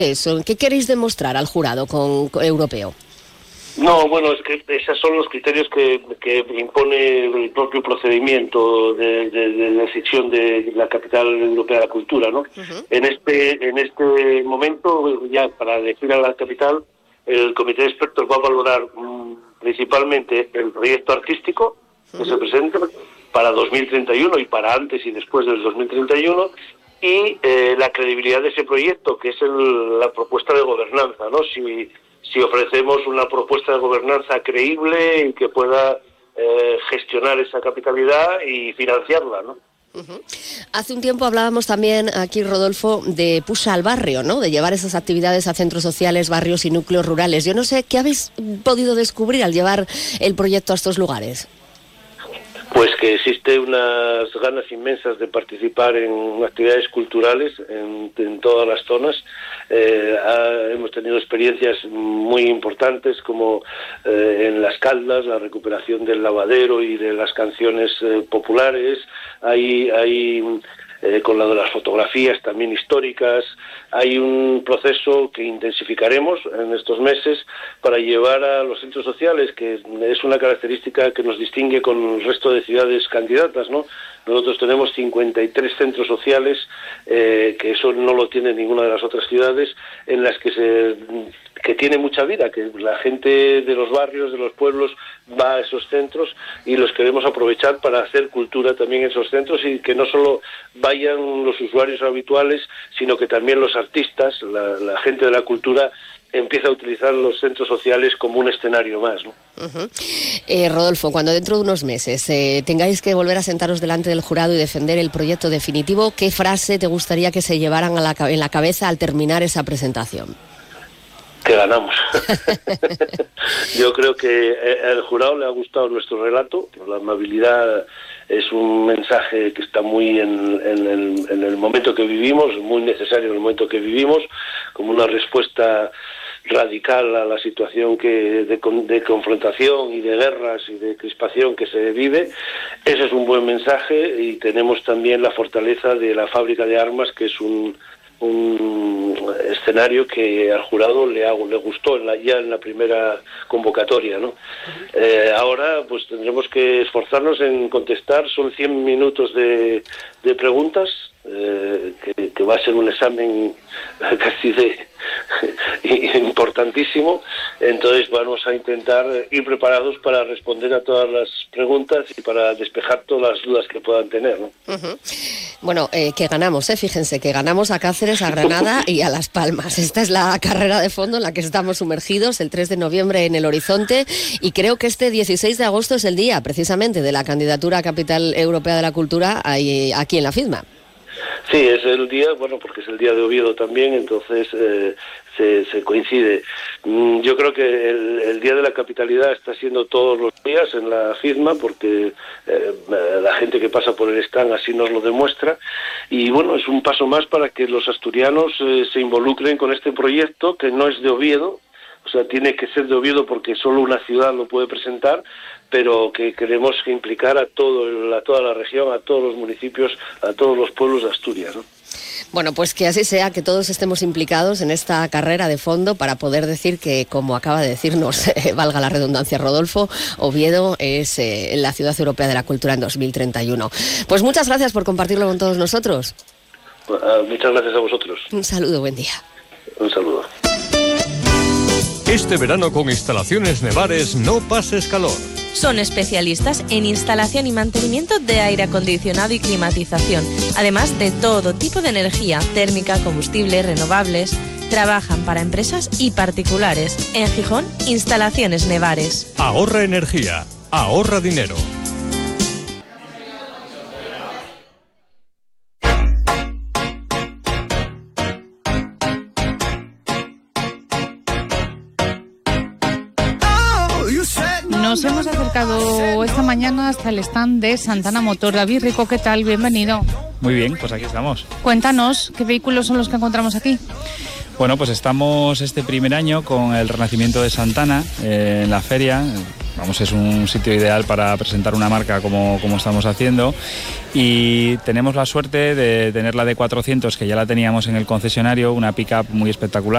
eso? ¿Qué queréis demostrar al jurado europeo? No, bueno, es que esos son los criterios que impone el propio procedimiento de decisión de la capital europea de la cultura, ¿no? Uh-huh. En este momento, ya para elegir a la capital, el comité de expertos va a valorar principalmente el proyecto artístico que se presenta para 2031 y para antes y después del 2031, y la credibilidad de ese proyecto, que es la propuesta de gobernanza, ¿no? Si ofrecemos una propuesta de gobernanza creíble y que pueda gestionar esa capitalidad y financiarla, ¿no? Uh-huh. Hace un tiempo hablábamos también aquí, Rodolfo, de Puxa al barrio, ¿no? De llevar esas actividades a centros sociales, barrios y núcleos rurales. Yo no sé, ¿qué habéis podido descubrir al llevar el proyecto a estos lugares? Pues que existe unas ganas inmensas de participar en actividades culturales en todas las zonas. Hemos tenido experiencias muy importantes como en Las Caldas, la recuperación del lavadero y de las canciones populares. Hay con la de las fotografías también históricas. Hay un proceso que intensificaremos en estos meses para llevar a los centros sociales, que es una característica que nos distingue con el resto de ciudades candidatas, ¿no? Nosotros tenemos 53 centros sociales, que eso no lo tiene ninguna de las otras ciudades, en las que tiene mucha vida, que la gente de los barrios, de los pueblos, va a esos centros, y los queremos aprovechar para hacer cultura también en esos centros, y que no solo vayan los usuarios habituales, sino que también los artistas, la gente de la cultura, empieza a utilizar los centros sociales como un escenario más, ¿no? Uh-huh. Rodolfo, cuando dentro de unos meses tengáis que volver a sentaros delante del jurado y defender el proyecto definitivo, ¿qué frase te gustaría que se llevaran en la cabeza al terminar esa presentación? Que ganamos. Yo creo que al jurado le ha gustado nuestro relato. La amabilidad es un mensaje que está muy en el momento que vivimos, muy necesario en el momento que vivimos, como una respuesta radical a la situación de confrontación y de guerras y de crispación que se vive. Ese es un buen mensaje, y tenemos también la fortaleza de la fábrica de armas, que es un escenario que al jurado le gustó ya en la primera convocatoria, ¿no? Ahora pues tendremos que esforzarnos en contestar. Son 100 minutos de preguntas, que va a ser un examen casi importantísimo. Entonces vamos a intentar ir preparados para responder a todas las preguntas y para despejar todas las dudas que puedan tener, ¿no? Uh-huh. Bueno, que ganamos, fíjense, que ganamos a Cáceres, a Granada y a Las Palmas. Esta es la carrera de fondo en la que estamos sumergidos, el 3 de noviembre en el horizonte, y creo que este 16 de agosto es el día, precisamente, de la candidatura a Capital Europea de la Cultura aquí en la FIDMA. Sí, es el día, bueno, porque es el día de Oviedo también, entonces se coincide. Yo creo que el día de la capitalidad está siendo todos los días en la FIDMA, porque la gente que pasa por el stand así nos lo demuestra, y bueno, es un paso más para que los asturianos se involucren con este proyecto, que no es de Oviedo. O sea, tiene que ser de Oviedo porque solo una ciudad lo puede presentar, pero que queremos implicar a toda la región, a todos los municipios, a todos los pueblos de Asturias, ¿no? Bueno, pues que así sea, que todos estemos implicados en esta carrera de fondo para poder decir que, como acaba de decirnos, valga la redundancia, Rodolfo, Oviedo es la ciudad europea de la cultura en 2031. Pues muchas gracias por compartirlo con todos nosotros. Muchas gracias a vosotros. Un saludo, buen día. Un saludo. Este verano con Instalaciones Nevares no pases calor. Son especialistas en instalación y mantenimiento de aire acondicionado y climatización, además de todo tipo de energía, térmica, combustible, renovables. Trabajan para empresas y particulares. En Gijón, Instalaciones Nevares. Ahorra energía, ahorra dinero. Nos hemos acercado esta mañana hasta el stand de Santana Motor. David Rico, ¿qué tal? Bienvenido. Muy bien, pues aquí estamos. Cuéntanos, ¿qué vehículos son los que encontramos aquí? Bueno, pues estamos este primer año con el renacimiento de Santana en la feria. Vamos, es un sitio ideal para presentar una marca como estamos haciendo, y tenemos la suerte de tener la D400, que ya la teníamos en el concesionario, una pick-up muy espectacular.